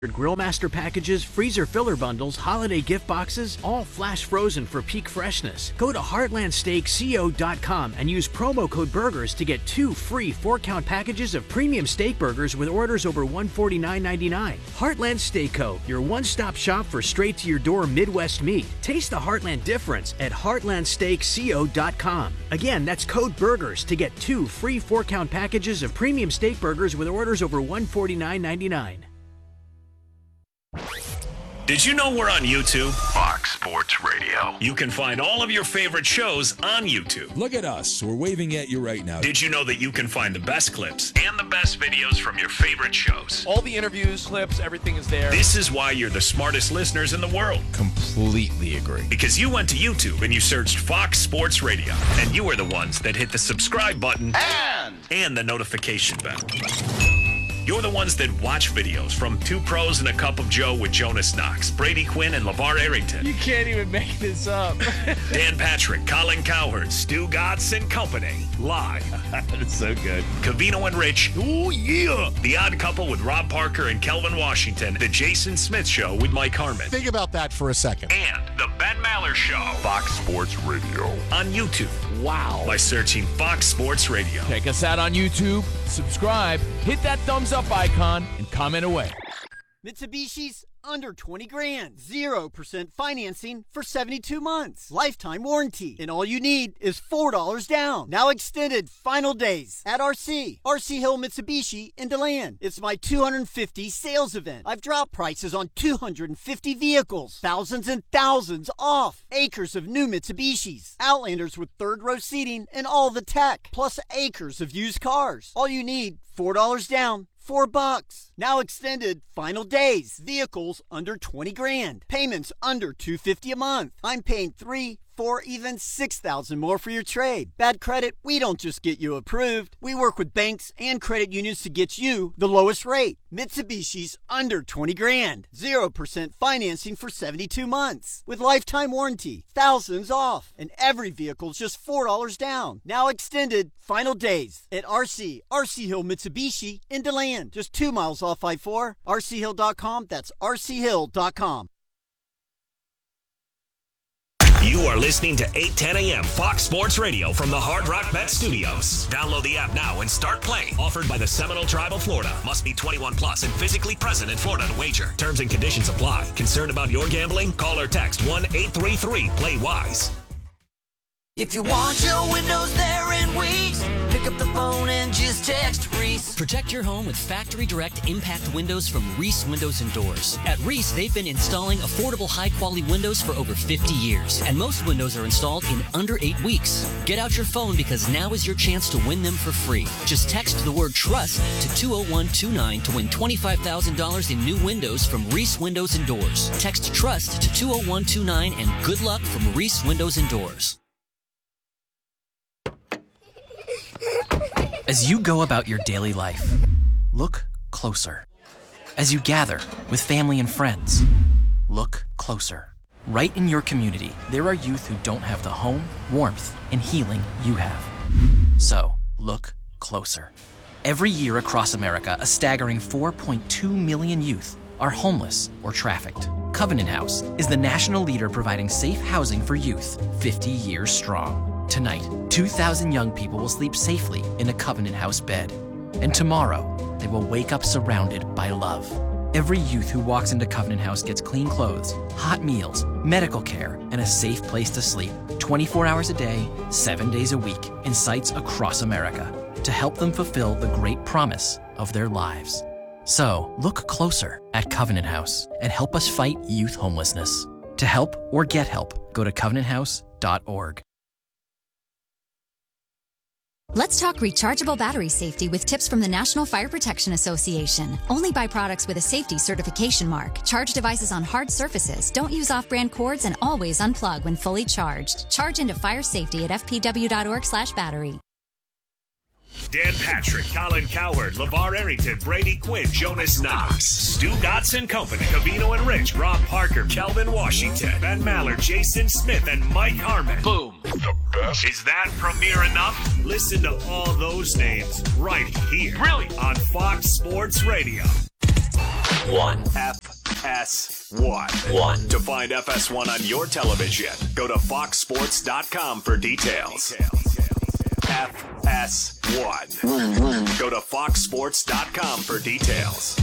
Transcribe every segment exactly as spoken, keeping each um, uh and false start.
Grillmaster packages, freezer filler bundles, holiday gift boxes, all flash frozen for peak freshness. Go to heartland steak co dot com and use promo code BURGERS to get two free four-count packages of premium steak burgers with orders over one hundred forty-nine ninety-nine. Heartland Steak Co., your one-stop shop for straight-to-your-door Midwest meat. Taste the Heartland difference at heartland steak co dot com. Again, that's code BURGERS to get two free four-count packages of premium steak burgers with orders over one hundred forty-nine ninety-nine. Did you know we're on YouTube? Fox Sports Radio. You can find all of your favorite shows on YouTube. Look at us. We're waving at you right now. Did you know that you can find the best clips and the best videos from your favorite shows? All the interviews, clips, everything is there. This is why you're the smartest listeners in the world. Completely agree. Because you went to YouTube and you searched Fox Sports Radio. And you are the ones that hit the subscribe button And, and the notification bell. You're the ones that watch videos from Two Pros and a Cup of Joe with Jonas Knox, Brady Quinn, and LeVar Arrington. You can't even make this up. Dan Patrick, Colin Cowherd, Stu Gatz and Company. Live. That's so good. Covino and Rich. Oh, yeah. The Odd Couple with Rob Parker and Kelvin Washington. The Jason Smith Show with Mike Harmon. Think about that for a second. And The Ben Maller Show. Fox Sports Radio. On YouTube. Wow. By searching Fox Sports Radio. Check us out on YouTube, subscribe, hit that thumbs up icon, and comment away. Mitsubishi's under twenty grand. zero percent financing for seventy-two months. Lifetime warranty. And all you need is four dollars down. Now extended final days at R C. R C Hill Mitsubishi in DeLand. It's my two hundred fifty sales event. I've dropped prices on two hundred fifty vehicles. Thousands and thousands off. Acres of new Mitsubishis. Outlanders with third row seating and all the tech. Plus acres of used cars. All you need, four dollars down. Four bucks. Now extended final days. Vehicles under twenty grand. Payments under two hundred fifty a month. I'm paying three, four, even six thousand more for your trade. Bad credit? We don't just get you approved. We work with banks and credit unions to get you the lowest rate. Mitsubishi's under twenty grand. Zero percent financing for seventy-two months with lifetime warranty. Thousands off, and every vehicle's just four dollars down. Now extended final days at R C R C Hill Mitsubishi in DeLand, just two miles off I four. R C hill dot com. That's R C hill dot com. You are listening to eight ten a.m. Fox Sports Radio from the Hard Rock Bet Studios. Download the app now and start playing. Offered by the Seminole Tribe of Florida. Must be twenty-one plus and physically present in Florida to wager. Terms and conditions apply. Concerned about your gambling? Call or text one eight three three play wise. If you want your windows there in weeks, pick up the phone and just text Reese. Protect your home with Factory Direct Impact Windows from Reese Windows and Doors. At Reese, they've been installing affordable, high-quality windows for over fifty years, and most windows are installed in under eight weeks. Get out your phone because now is your chance to win them for free. Just text the word TRUST to two oh one two nine to win twenty-five thousand dollars in new windows from Reese Windows and Doors. Text TRUST to two oh one two nine and good luck from Reese Windows and Doors. As you go about your daily life, look closer. As you gather with family and friends, look closer. Right in your community, there are youth who don't have the home, warmth, and healing you have. So, look closer. Every year across America, a staggering four point two million youth are homeless or trafficked. Covenant House is the national leader providing safe housing for youth, fifty years strong. Tonight, two thousand young people will sleep safely in a Covenant House bed. And tomorrow, they will wake up surrounded by love. Every youth who walks into Covenant House gets clean clothes, hot meals, medical care, and a safe place to sleep twenty-four hours a day, seven days a week, in sites across America to help them fulfill the great promise of their lives. So, look closer at Covenant House and help us fight youth homelessness. To help or get help, go to covenant house dot org. Let's talk rechargeable battery safety with tips from the National Fire Protection Association. Only buy products with a safety certification mark. Charge devices on hard surfaces. Don't use off-brand cords and always unplug when fully charged. Charge into fire safety at f p w dot org slash battery. Dan Patrick, Colin Cowherd, LeVar Arrington, Brady Quinn, Jonas Knox, Stu Gatz and Company, Covino and Rich, Rob Parker, Kelvin Washington, Ben Maller, Jason Smith, and Mike Harmon. Boom. The best. Is that premiere enough? Listen to all those names right here. Really? On Fox Sports Radio. one. F S one. One. To find F S one on your television, go to fox sports dot com for details. F S one. One, one. Go to fox sports dot com for details.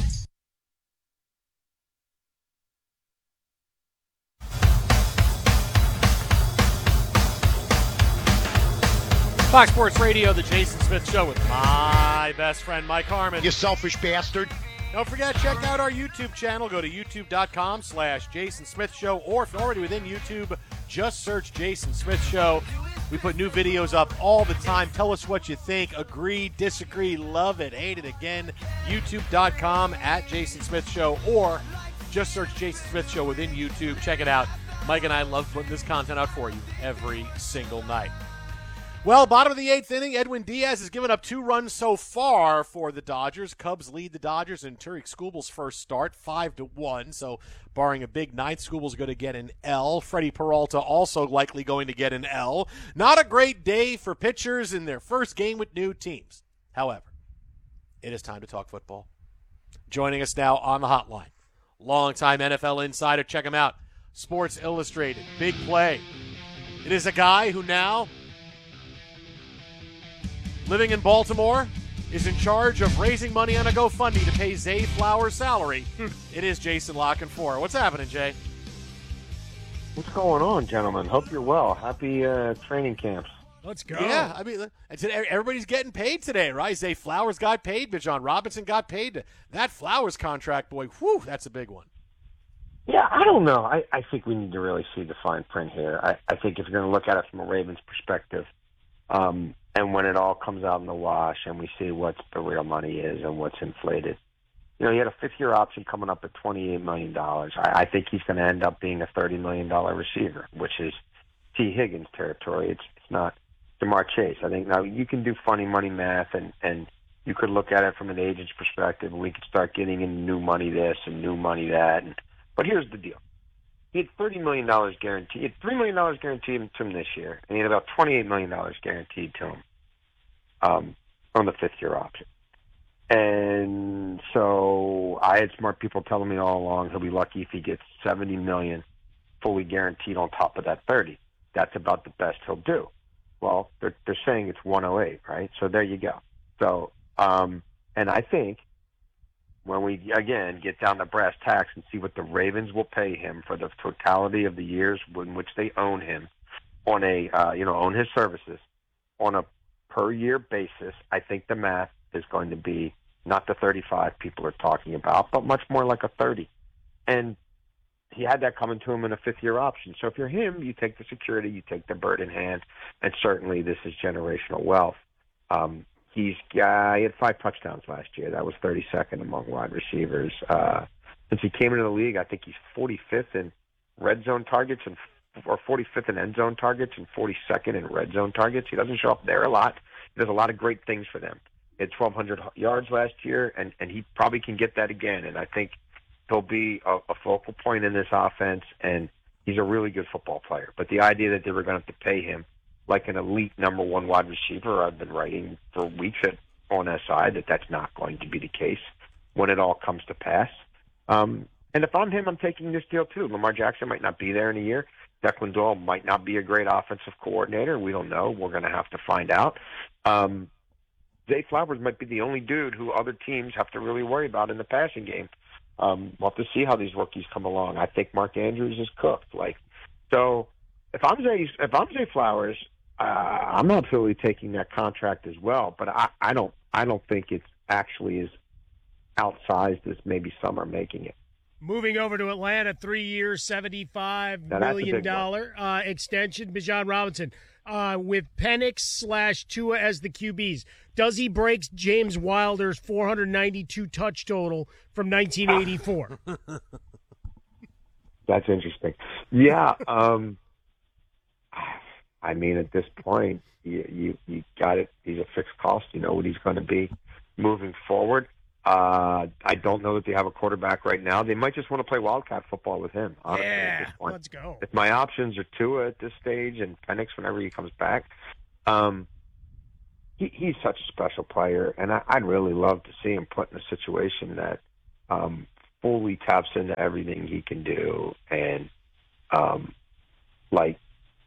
Fox Sports Radio, the Jason Smith Show with my best friend, Mike Harmon. You selfish bastard. Don't forget, check out our YouTube channel. Go to youtube.com slash Jason Smith Show, or if you're already within YouTube, just search Jason Smith Show. We put new videos up all the time. Tell us what you think. Agree, disagree, love it, hate it. Again, youtube.com at Jason Smith Show, or just search Jason Smith Show within YouTube. Check it out. Mike and I love putting this content out for you every single night. Well, bottom of the eighth inning, Edwin Diaz has given up two runs so far for the Dodgers. Cubs lead the Dodgers in Tariq Skubal's first start, five to one. So, barring a big ninth, Skubal's going to get an L. Freddie Peralta also likely going to get an L. Not a great day for pitchers in their first game with new teams. However, it is time to talk football. Joining us now on the hotline, longtime N F L insider. Check him out. Sports Illustrated, big play. It is a guy who now, living in Baltimore, is in charge of raising money on a GoFundMe to pay Zay Flowers' salary. It is Jason La Canfora. What's happening, Jay? What's going on, gentlemen? Hope you're well. Happy uh, training camps. Let's go. Yeah, I mean, everybody's getting paid today, right? Zay Flowers got paid. Bijan Robinson got paid. That Flowers contract, boy, whew, that's a big one. Yeah, I don't know. I, I think we need to really see the fine print here. I, I think if you're going to look at it from a Ravens perspective, um, and when it all comes out in the wash and we see what the real money is and what's inflated. You know, he had a fifth-year option coming up at twenty-eight million dollars. I, I think he's going to end up being a thirty million dollars receiver, which is T. Higgins territory. It's it's not Jamar Chase. I think now you can do funny money math, and, and you could look at it from an agent's perspective, and we could start getting in new money this and new money that. And, but here's the deal. He had thirty million dollars guaranteed. He had three million dollars guaranteed to him this year, and he had about twenty-eight million dollars guaranteed to him um, on the fifth-year option. And so I had smart people telling me all along he'll be lucky if he gets seventy million dollars fully guaranteed on top of that thirty. That's about the best he'll do. Well, they're, they're saying it's one oh eight, right? So there you go. So, um, and I think when we, again, get down to brass tacks and see what the Ravens will pay him for the totality of the years in which they own him on a, uh, you know, own his services on a per-year basis, I think the math is going to be not the thirty-five people are talking about, but much more like a thirty. And he had that coming to him in a fifth-year option. So if you're him, you take the security, you take the bird in hand, and certainly this is generational wealth. Um, he's uh, he had five touchdowns last year. That was thirty-second among wide receivers. Uh, since he came into the league, I think he's forty-fifth in red zone targets and or forty-fifth in end zone targets and forty-second in red zone targets. He doesn't show up there a lot. He does a lot of great things for them. He had twelve hundred yards last year, and, and he probably can get that again. And I think he'll be a, a focal point in this offense, and he's a really good football player. But the idea that they were going to have to pay him like an elite number one wide receiver, I've been writing for weeks at, on S I that that's not going to be the case when it all comes to pass. Um, and if I'm him, I'm taking this deal too. Lamar Jackson might not be there in a year. Declan Doyle might not be a great offensive coordinator. We don't know. We're going to have to find out. Um, Zay Flowers might be the only dude who other teams have to really worry about in the passing game. Um, we'll have to see how these rookies come along. I think Mark Andrews is cooked. Like, so if I'm Zay, if I'm Zay Flowers, uh, I'm absolutely taking that contract as well. But I, I don't, I don't think it's actually as outsized as maybe some are making it. Moving over to Atlanta, three years, seventy-five million dollars uh, extension. Bijan Robinson uh, with Penix slash Tua as the Q Bs. Does he break James Wilder's four hundred ninety-two touch total from nineteen eighty-four? That's interesting. Yeah. Um, I mean, at this point, you, you, you got it. He's a fixed cost. You know what he's going to be moving forward. Uh, I don't know that they have a quarterback right now. They might just want to play Wildcat football with him, honestly, yeah, at this point. Let's go. If my options are Tua at this stage and Penix whenever he comes back, um, he, he's such a special player, and I, I'd really love to see him put in a situation that um, fully taps into everything he can do and, um, like,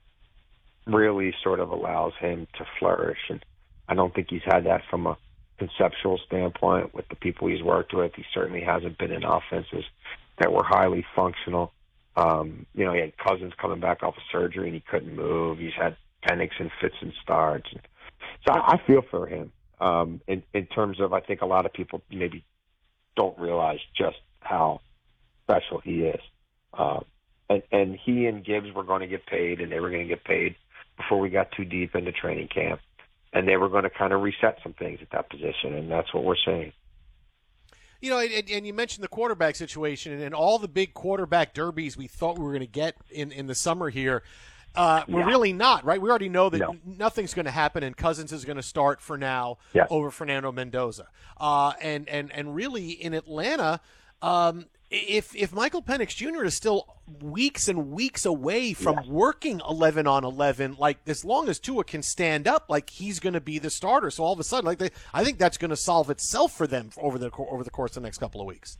really sort of allows him to flourish. And I don't think he's had that from a conceptual standpoint with the people he's worked with. He certainly hasn't been in offenses that were highly functional. Um, you know, he had Cousins coming back off of surgery and he couldn't move. He's had Penix and fits and starts. So I, I feel for him um, in, in terms of, I think a lot of people maybe don't realize just how special he is. Um, and, and he and Gibbs were going to get paid, and they were going to get paid before we got too deep into training camp. And they were going to kind of reset some things at that position, and that's what we're seeing. You know, and, and you mentioned the quarterback situation, and all the big quarterback derbies we thought we were going to get in, in the summer here, uh, we're yeah. really not, right? We already know that no. nothing's going to happen, and Cousins is going to start for now yes. over Fernando Mendoza. Uh, and, and, and really, in Atlanta, um, if if Michael Penix Junior is still weeks and weeks away from yes. working eleven on eleven, like as long as Tua can stand up, like he's going to be the starter. So all of a sudden, like they, I think that's going to solve itself for them over the over the course of the next couple of weeks.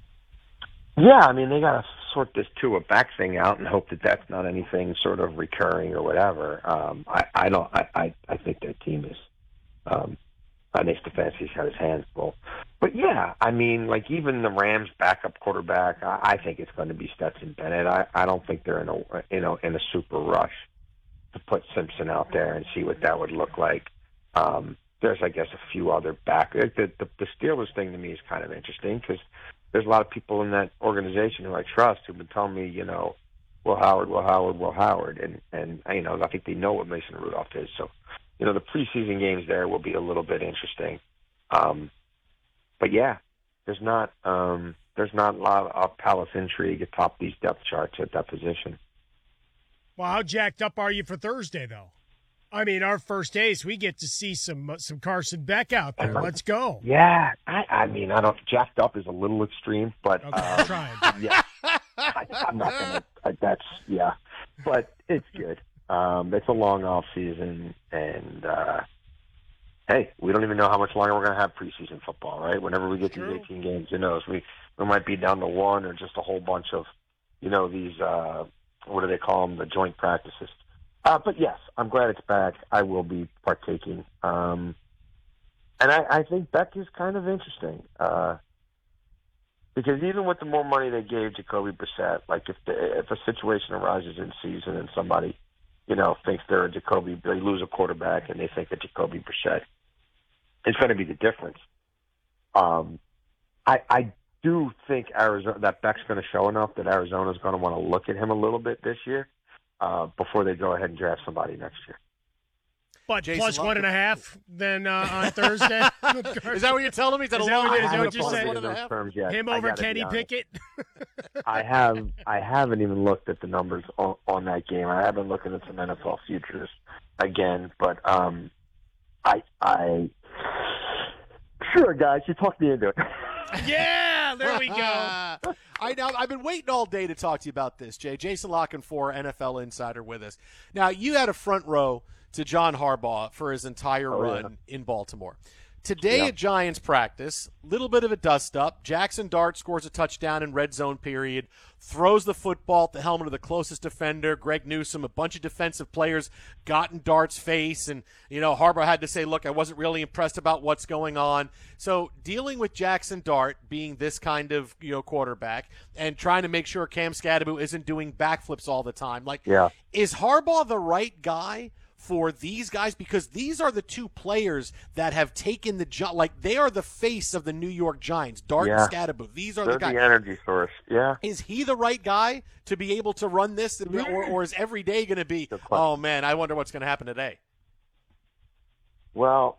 Yeah, I mean they got to sort this Tua back thing out and hope that that's not anything sort of recurring or whatever. Um, I, I don't. I, I I think their team is. Um, I think Stefanski's got his hands full. But, yeah, I mean, like even the Rams' backup quarterback, I, I think it's going to be Stetson Bennett. I, I don't think they're in a, you know, in a super rush to put Simpson out there and see what that would look like. Um, there's, I guess, a few other back. The, the, the Steelers thing to me is kind of interesting because there's a lot of people in that organization who I trust who've been telling me, you know, Will Howard, Will Howard, Will Howard. And, and you know, I think they know what Mason Rudolph is. So, you know, the preseason games there will be a little bit interesting. Um, but, yeah, there's not um, there's not a lot of palace intrigue atop these depth charts at that position. Well, how jacked up are you for Thursday, though? I mean, our first ace, we get to see some some Carson Beck out there. Let's go. Yeah, I, I mean, I don't. Jacked up is a little extreme, but okay, um, trying. Yeah, I, I'm not gonna. I, that's yeah, but it's good. Um, it's a long off season, and uh, hey, we don't even know how much longer we're gonna have preseason football, right? Whenever we get these eighteen games, who knows? We we might be down to one or just a whole bunch of, you know, these uh, what do they call them? The joint practices. Uh, but yes, I'm glad it's back. I will be partaking. Um, and I, I think Beck is kind of interesting. Uh, because even with the more money they gave Jacoby Brissett, like if the, if a situation arises in season and somebody, you know, thinks they're a Jacoby, they lose a quarterback and they think that Jacoby Brissett is going to be the difference. Um, I, I do think Arizona, that Beck's going to show enough that Arizona's going to want to look at him a little bit this year. Uh, before they go ahead and draft somebody next year. But Jason plus Locker. one and a half then uh, on Thursday? Is that what you're telling me? Is that, is a that what, is that what you said? One and a half? Terms yet. Him over Kenny Pickett? I have. I haven't even looked at the numbers on, on that game. I have been looking at some N F L futures again, but um, I, I, sure, guys, you talked me into it. Yeah, there we go. I know. I've been waiting all day to talk to you about this, Jay. Jason Lockenfor, N F L Insider, with us. Now, you had a front row to John Harbaugh for his entire oh, run yeah. in Baltimore. Today yeah. at Giants practice, little bit of a dust-up. Jackson Dart scores a touchdown in red zone period, throws the football at the helmet of the closest defender, Greg Newsome. A bunch of defensive players got in Dart's face, and, you know, Harbaugh had to say, look, I wasn't really impressed about what's going on. So dealing with Jackson Dart being this kind of, you know, quarterback and trying to make sure Cam Scadaboo isn't doing backflips all the time, like, yeah. is Harbaugh the right guy for these guys? Because these are the two players that have taken the job. Like, they are the face of the New York Giants, Dart yeah. and Scadaboo. These are They're the guys. the energy source, yeah. Is he the right guy to be able to run this, or, or is every day going to be, oh, man, I wonder what's going to happen today? Well,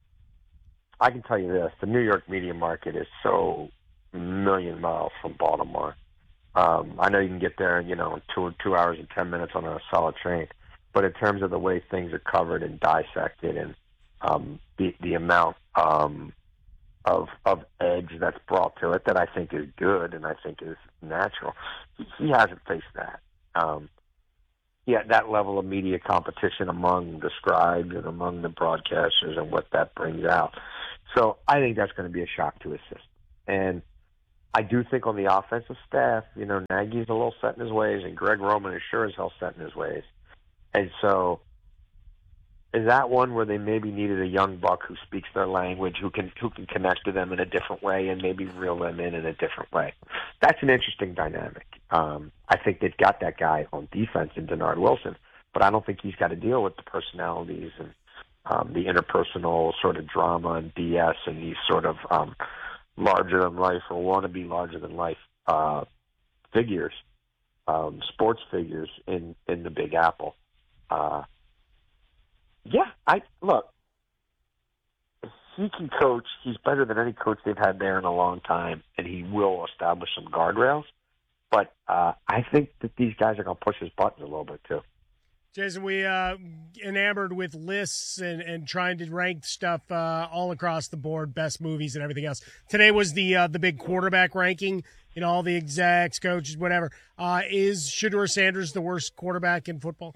I can tell you this. The New York media market is so a million miles from Baltimore. Um, I know you can get there, you know, in two, two hours and ten minutes on a solid train. But in terms of the way things are covered and dissected and um, the the amount um, of of edge that's brought to it that I think is good and I think is natural, he, he hasn't faced that. Um, yeah, that level of media competition among the scribes and among the broadcasters and what that brings out. So I think that's going to be a shock to his system. And I do think on the offensive staff, you know, Nagy's a little set in his ways, and Greg Roman is sure as hell set in his ways. And so, is that one where they maybe needed a young buck who speaks their language, who can who can connect to them in a different way, and maybe reel them in in a different way? That's an interesting dynamic. Um, I think they've got that guy on defense in Denard Wilson, but I don't think he's got to deal with the personalities and um, the interpersonal sort of drama and B S and these sort of um, larger-than-life or wannabe larger-than-life uh, figures, um, sports figures in, in the Big Apple. Uh, yeah, I look, if he can coach, he's better than any coach they've had there in a long time, and he will establish some guardrails. But uh, I think that these guys are going to push his buttons a little bit, too. Jason, we uh, enamored with lists and, and trying to rank stuff uh, all across the board, best movies and everything else. Today was the uh, the big quarterback ranking, you know, all the execs, coaches, whatever. Uh, is Shedeur Sanders the worst quarterback in football?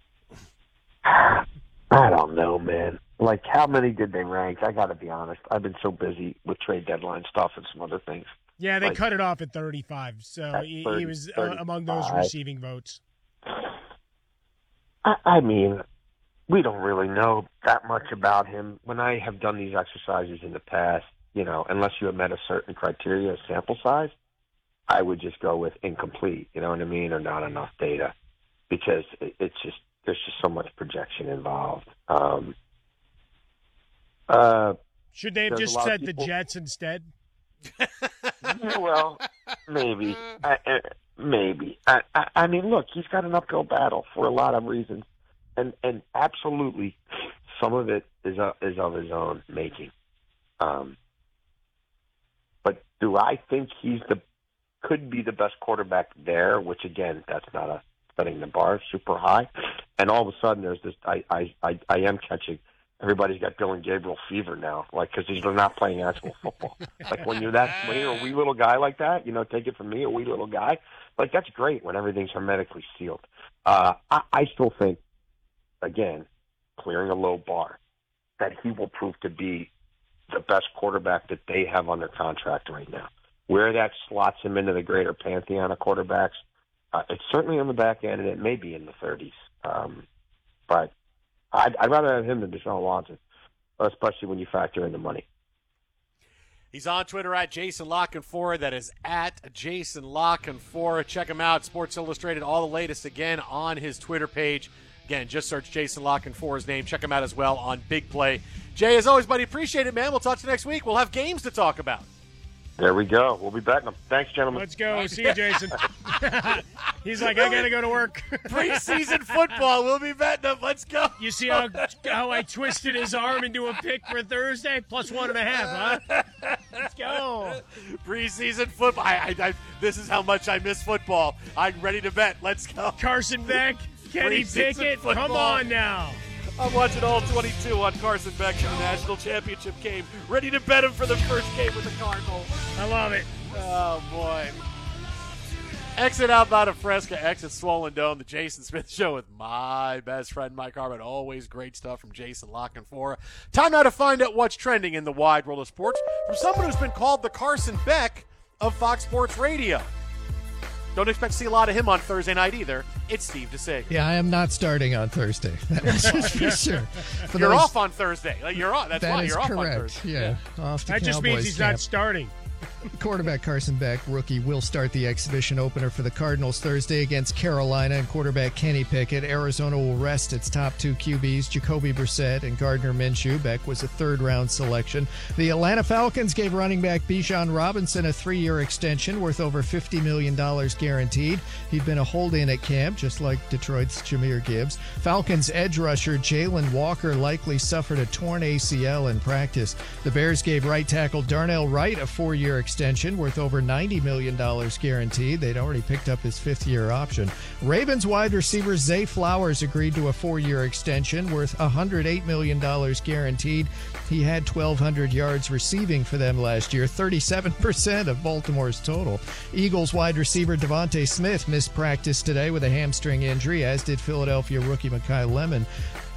I don't know, man. Like, how many did they rank? I got to be honest. I've been so busy with trade deadline stuff and some other things. Yeah, they like, cut it off at thirty-five, so he, thirty, he was uh, among those receiving votes. I, I mean, we don't really know that much about him. When I have done these exercises in the past, you know, unless you have met a certain criteria, sample size, I would just go with incomplete, you know what I mean, or not enough data, because it, it's just, there's just so much projection involved. Um, uh, Should they have just said the Jets instead? Well, maybe. I, I, maybe. I, I, I mean, look, he's got an uphill battle for a lot of reasons, and and absolutely, some of it is uh, is of his own making. Um, but do I think he's the could be the best quarterback there? Which again, that's not a setting the bar super high. And all of a sudden, there's this. I I I, I am catching. Everybody's got Dylan Gabriel fever now, like, because they're not playing actual football. Like, when you're that, when you're a wee little guy like that, you know, take it from me, a wee little guy, like, that's great when everything's hermetically sealed. Uh, I, I still think, again, clearing a low bar, that he will prove to be the best quarterback that they have under contract right now. Where that slots him into the greater pantheon of quarterbacks, uh, it's certainly on the back end, and it may be in the thirties. Um, but I'd, I'd rather have him than Deshaun Watson, especially when you factor in the money. He's on Twitter at Jason Lockenfora. That is at Jason Lockenfora. Check him out, Sports Illustrated, all the latest, again, on his Twitter page. Again, just search Jason Lockenfora's name. Check him out as well on Big Play. Jay, as always, buddy, appreciate it, man. We'll talk to you next week. We'll have games to talk about. There we go. We'll be betting them. Thanks, gentlemen. Let's go. See you, Jason. He's like, I got to go to work. Preseason football. We'll be betting them. Let's go. You see how how I twisted his arm into a pick for Thursday? Plus one and a half, huh? Let's go. Preseason football. I, I, I, this is how much I miss football. I'm ready to bet. Let's go. Carson Beck, Kenny Pickett. Football. Come on now. I'm watching all twenty-two on Carson Beck in the national championship game. Ready to bet him for the first game with the Cardinals. I love it. Oh, boy. Exit outbound of Fresca, exit Swollen Dome, the Jason Smith Show with my best friend, Mike Harmon. Always great stuff from Jason Lockenfora. Time now to find out what's trending in the wide world of sports from someone who's been called the Carson Beck of Fox Sports Radio. Don't expect to see a lot of him on Thursday night either. It's Steve DeSager. Yeah, I am not starting on Thursday. That's for sure. For you're those, off on Thursday. You're off. That's that why is you're correct. off on Thursday. Yeah, yeah. Off to that just Cowboys means he's camp. not starting. Quarterback Carson Beck, rookie, will start the exhibition opener for the Cardinals Thursday against Carolina, and quarterback Kenny Pickett. Arizona will rest its top two Q Bs, Jacoby Brissett and Gardner Minshew. Beck was a third-round selection. The Atlanta Falcons gave running back Bijan Robinson a three-year extension worth over fifty million dollars guaranteed. He'd been a hold-in at camp, just like Detroit's Jahmyr Gibbs. Falcons edge rusher Jalen Walker likely suffered a torn A C L in practice. The Bears gave right tackle Darnell Wright a four-year extension worth over ninety million dollars guaranteed. They'd already picked up his fifth-year option. Ravens wide receiver Zay Flowers agreed to a four-year extension worth one hundred eight million dollars guaranteed. He had twelve hundred yards receiving for them last year, thirty-seven percent of Baltimore's total. Eagles wide receiver Devontae Smith missed practice today with a hamstring injury, as did Philadelphia rookie Mekhi Lemon.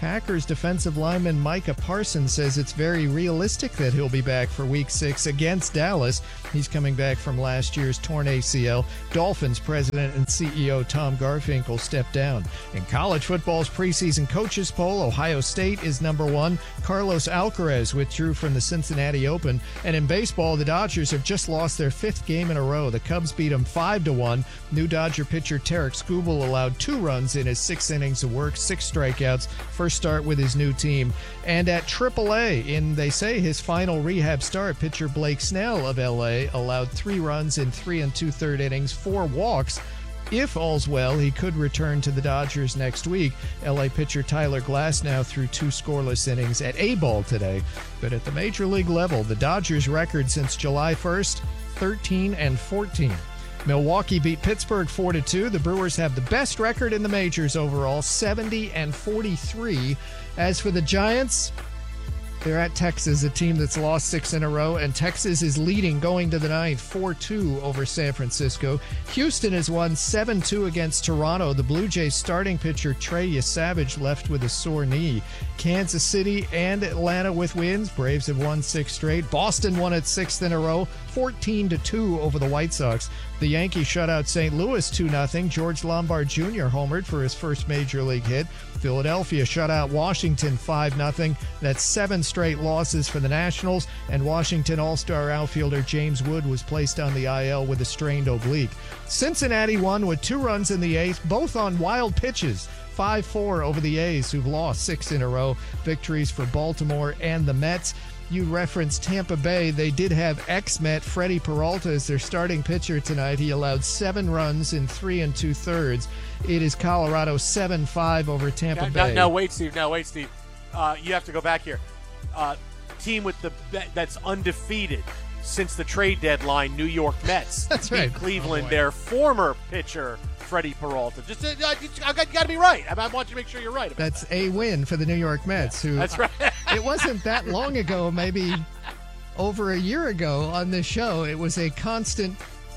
Packers defensive lineman Micah Parsons says it's very realistic that he'll be back for week six against Dallas. He's coming back from last year's torn A C L. Dolphins president and C E O Tom Garfinkel stepped down. In college football's preseason coaches poll, Ohio State is number one. Carlos Alcaraz withdrew from the Cincinnati Open. And in baseball, the Dodgers have just lost their fifth game in a row. The Cubs beat them five to one. New Dodger pitcher Tarek Skubal allowed two runs in his six innings of work, six strikeouts. First start with his new team. And at triple A, in, they say, his final rehab start, pitcher Blake Snell of L A allowed three runs in three and two-third innings, four walks. If all's well, he could return to the Dodgers next week. L A pitcher Tyler Glasnow threw two scoreless innings at A-ball today. But at the major league level, the Dodgers' record since July first, thirteen and fourteen. Milwaukee beat Pittsburgh four to two. The Brewers have the best record in the majors overall, seventy and forty-three. As for the Giants, they're at Texas, a team that's lost six in a row, and Texas is leading going to the ninth, four two over San Francisco. Houston has won seven two against Toronto. The Blue Jays starting pitcher Trey Yesavage left with a sore knee. Kansas City and Atlanta with wins. Braves have won six straight. Boston won its sixth in a row, fourteen to two over the White Sox. The Yankees shut out Saint Louis two nothing. George Lombard Junior homered for his first major league hit. Philadelphia shut out Washington five nothing. That's seven straight losses for the Nationals, and Washington All-Star outfielder James Wood was placed on the I L with a strained oblique. Cincinnati won with two runs in the eighth, both on wild pitches. five four over the A's, who've lost six in a row. Victories for Baltimore and the Mets. You referenced Tampa Bay. They did have ex-Met Freddie Peralta as their starting pitcher tonight. He allowed seven runs in three and two-thirds. It is Colorado seven five over Tampa now, Bay. Now, now, wait, Steve. Now, wait, Steve. Uh, you have to go back here. Uh, team with the that's undefeated since the trade deadline, New York Mets. That's beat right. Cleveland, Oh, their former pitcher, Freddie Peralta. Just, uh, just I got, you got to be right. I, I want you to make sure you're right about That's that. a win for the New York Mets. Who That's right. It wasn't that long ago, maybe over a year ago on this show. It was a constant.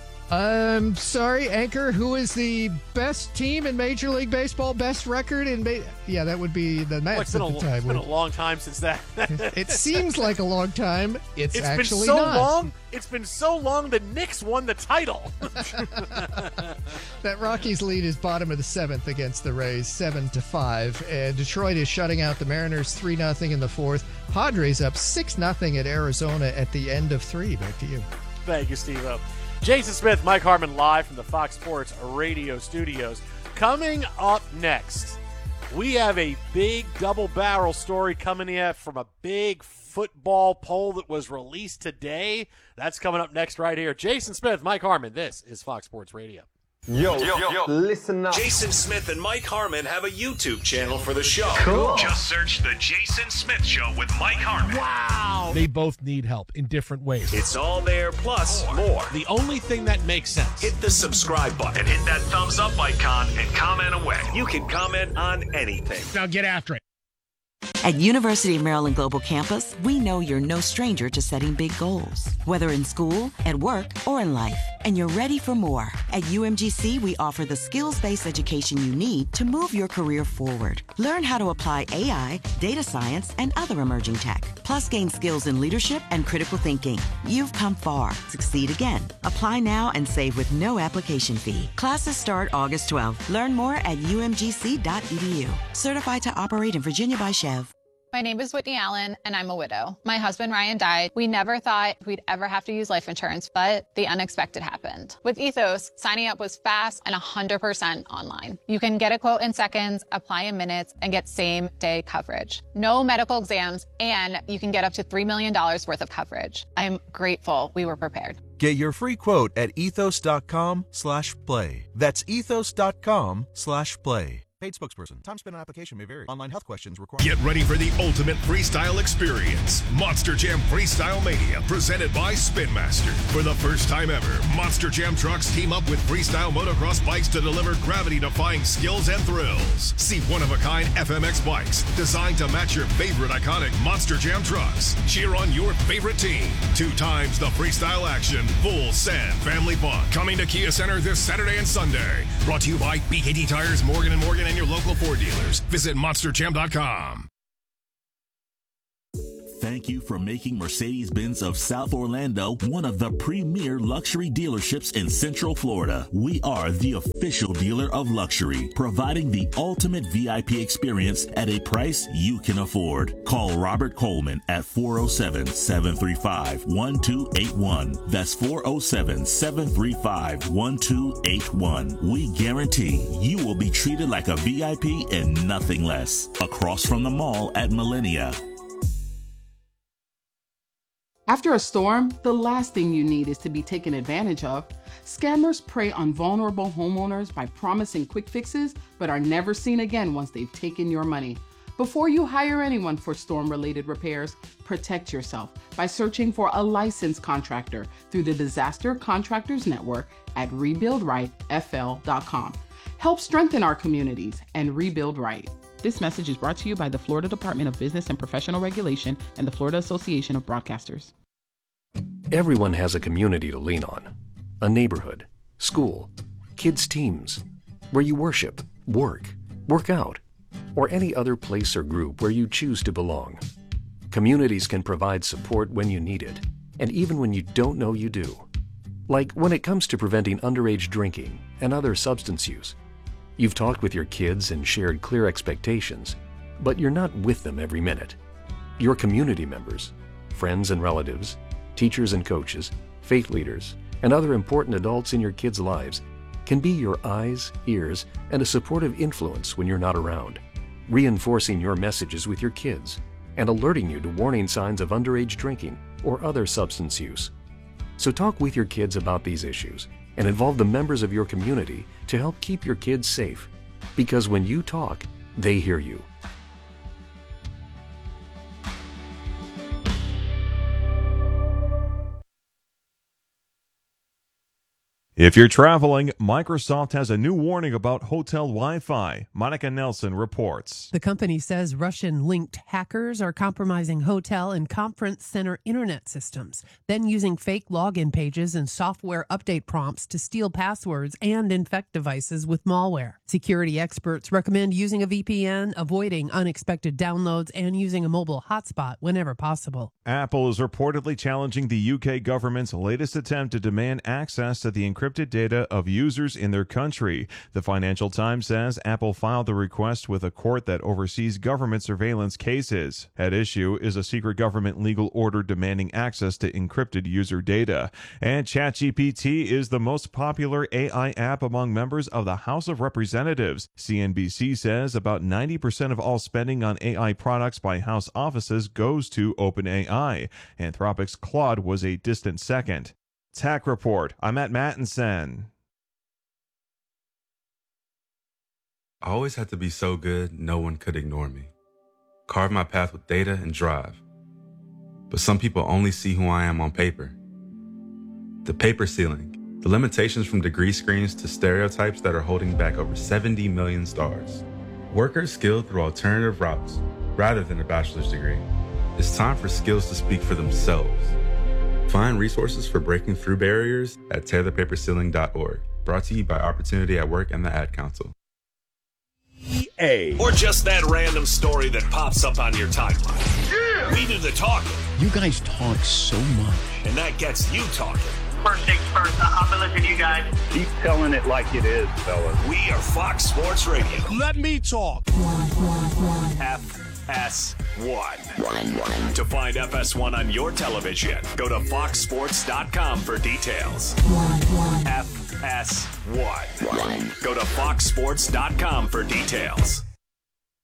I'm sorry, Anchor, who is the best team in Major League Baseball, best record in ba- Yeah, that would be the Well, Mets it's been, at a, the time. it's been a long time since that. It seems like a long time. It's, It's actually been so not. long. It's been so long the Knicks won the title. That Rockies lead is bottom of the seventh against the Rays, seven to five. And Detroit is shutting out the Mariners three nothing in the fourth. Padres up six nothing at Arizona at the end of three. Back to you. Thank you, Steve-O. Jason Smith, Mike Harmon live from the Fox Sports Radio studios. Coming up next, we have a big double-barrel story coming in from a big football poll that was released today. That's coming up next right here. Jason Smith, Mike Harmon, this is Fox Sports Radio. Yo, yo, yo, listen up. Jason Smith and Mike Harmon have a YouTube channel for the show. Cool. Just search The Jason Smith Show with Mike Harmon. Wow. They both need help in different ways. It's all there, plus more. The only thing that makes sense. Hit the subscribe button and hit that thumbs up icon and comment away. You can comment on anything. Now get after it. At University of Maryland Global Campus, we know you're no stranger to setting big goals, whether in school, at work, or in life, and you're ready for more. At U M G C, we offer the skills-based education you need to move your career forward. Learn how to apply A I, data science, and other emerging tech, plus gain skills in leadership and critical thinking. You've come far. Succeed again. Apply now and save with no application fee. Classes start August twelfth. Learn more at U M G C dot E D U. Certified to operate in Virginia by Chev. My name is Whitney Allen, and I'm a widow. My husband, Ryan, died. We never thought we'd ever have to use life insurance, but the unexpected happened. With Ethos, signing up was fast and one hundred percent online. You can get a quote in seconds, apply in minutes, and get same-day coverage. No medical exams, and you can get up to three million dollars worth of coverage. I'm grateful we were prepared. Get your free quote at ethos.com slash play. That's ethos.com slash play. Paid spokesperson. Time spent on application may vary. Online health questions required. Get ready for the ultimate freestyle experience. Monster Jam Freestyle Mania, presented by Spin Master. For the first time ever, Monster Jam trucks team up with freestyle motocross bikes to deliver gravity-defying skills and thrills. See one-of-a-kind F M X bikes designed to match your favorite iconic Monster Jam trucks. Cheer on your favorite team. Two times the freestyle action. Full send family fun. Coming to Kia Center this Saturday and Sunday. Brought to you by B K T Tires, Morgan and Morgan, and and your local Ford dealers. Visit monster jam dot com. Thank you for making Mercedes-Benz of South Orlando one of the premier luxury dealerships in Central Florida. We are the official dealer of luxury, providing the ultimate V I P experience at a price you can afford. Call Robert Coleman at four oh seven, seven three five, one two eight one. That's four oh seven, seven three five, one two eight one. We guarantee you will be treated like a V I P and nothing less. Across from the mall at Millennia. After a storm, the last thing you need is to be taken advantage of. Scammers prey on vulnerable homeowners by promising quick fixes, but are never seen again once they've taken your money. Before you hire anyone for storm-related repairs, protect yourself by searching for a licensed contractor through the Disaster Contractors Network at rebuild right f l dot com. Help strengthen our communities and rebuild right. This message is brought to you by the Florida Department of Business and Professional Regulation and the Florida Association of Broadcasters. Everyone has a community to lean on. A neighborhood, school, kids' teams, where you worship, work, work out, or any other place or group where you choose to belong. Communities can provide support when you need it, and even when you don't know you do. Like when it comes to preventing underage drinking and other substance use. You've talked with your kids and shared clear expectations, but you're not with them every minute. Your community members, friends and relatives, teachers and coaches, faith leaders, and other important adults in your kids' lives can be your eyes, ears, and a supportive influence when you're not around, reinforcing your messages with your kids and alerting you to warning signs of underage drinking or other substance use. So talk with your kids about these issues and involve the members of your community to help keep your kids safe. Because when you talk, they hear you. If you're traveling, Microsoft has a new warning about hotel Wi-Fi. Monica Nelson reports. The company says Russian-linked hackers are compromising hotel and conference center internet systems, then using fake login pages and software update prompts to steal passwords and infect devices with malware. Security experts recommend using a V P N, avoiding unexpected downloads, and using a mobile hotspot whenever possible. Apple is reportedly challenging the U K government's latest attempt to demand access to the encrypted data of users in their country. The Financial Times says Apple filed the request with a court that oversees government surveillance cases. At issue is a secret government legal order demanding access to encrypted user data. And ChatGPT is the most popular A I app among members of the House of Representatives. C N B C says about ninety percent of all spending on A I products by House offices goes to OpenAI. Anthropic's Claude was a distant second. Tech Report. I'm at Mattinson. I always had to be so good, no one could ignore me. Carve my path with data and drive. But some people only see who I am on paper. The paper ceiling. The limitations from degree screens to stereotypes that are holding back over seventy million stars. Workers skilled through alternative routes, rather than a bachelor's degree. It's time for skills to speak for themselves. Find resources for breaking through barriers at tear the paper ceiling dot org. Brought to you by Opportunity at Work and the Ad Council. E A. Or just that random story that pops up on your timeline. Yeah. We do the talking. You guys talk so much. And that gets you talking. First things first, I'm going to listen to you guys. Keep telling it like it is, fellas. We are Fox Sports Radio. Let me talk. F S one. To find F S one on your television, go to fox sports dot com for details. F S one. Go to fox sports dot com for details.